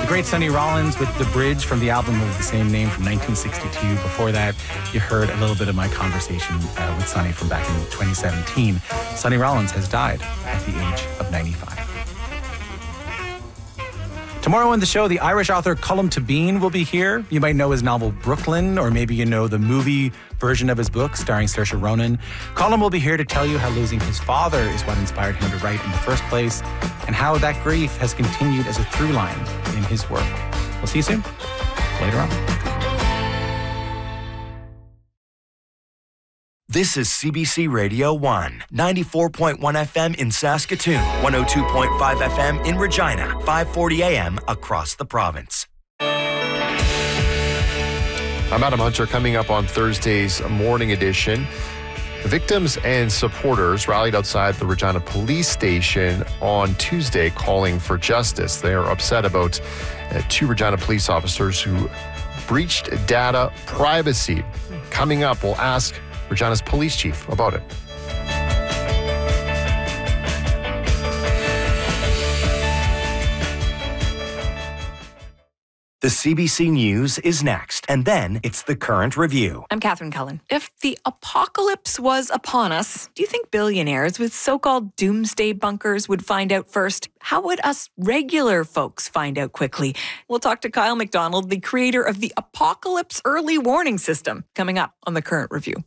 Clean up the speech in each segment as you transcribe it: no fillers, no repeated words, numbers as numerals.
great Sonny Rollins with The Bridge from the album of the same name from 1962. Before that, you heard a little bit of my conversation with Sonny from back in 2017. Sonny Rollins has died at the age of 95. Tomorrow on the show, the Irish author Colm Tóibín will be here. You might know his novel Brooklyn, or maybe you know the movie version of his book starring Saoirse Ronan. Colm will be here to tell you how losing his father is what inspired him to write in the first place, and how that grief has continued as a through line in his work. We'll see you soon. Later on. This is CBC Radio 1, 94.1 FM in Saskatoon, 102.5 FM in Regina, 540 AM across the province. I'm Adam Hunter. Coming up on Thursday's morning edition, victims and supporters rallied outside the Regina Police Station on Tuesday calling for justice. They are upset about two Regina police officers who breached data privacy. Coming up, we'll ask Regina's police chief about it. The CBC News is next, and then it's the Current Review. I'm Catherine Cullen. If the apocalypse was upon us, do you think billionaires with so-called doomsday bunkers would find out first? How would us regular folks find out quickly? We'll talk to Kyle McDonald, the creator of the Apocalypse Early Warning System, coming up on the Current Review.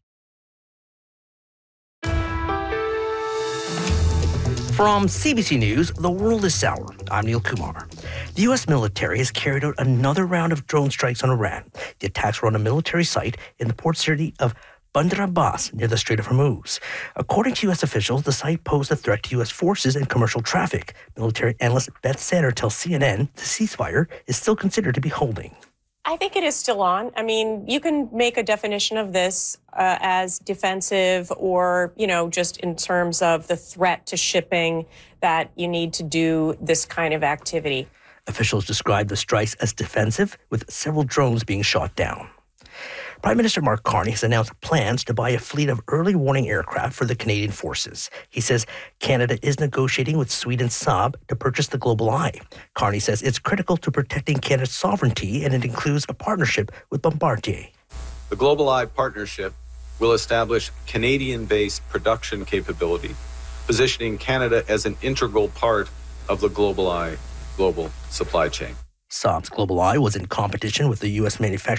From CBC News, the world is sour. I'm Neil Kumar. The U.S. military has carried out another round of drone strikes on Iran. The attacks were on a military site in the port city of Bandar Abbas near the Strait of Hormuz. According to U.S. officials, the site posed a threat to U.S. forces and commercial traffic. Military analyst Beth Sander tells CNN the ceasefire is still considered to be holding. I think it is still on. I mean, you can make a definition of this as defensive or, just in terms of the threat to shipping that you need to do this kind of activity. Officials describe the strikes as defensive, with several drones being shot down. Prime Minister Mark Carney has announced plans to buy a fleet of early warning aircraft for the Canadian Forces. He says Canada is negotiating with Sweden's Saab to purchase the Global Eye. Carney says it's critical to protecting Canada's sovereignty, and it includes a partnership with Bombardier. The Global Eye partnership will establish Canadian-based production capability, positioning Canada as an integral part of the Global Eye global supply chain. Saab's Global Eye was in competition with the U.S. manufacturer